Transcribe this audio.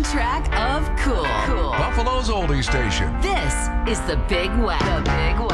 soundtrack of cool. Buffalo's oldie station. This is the Big Web. The Big Web.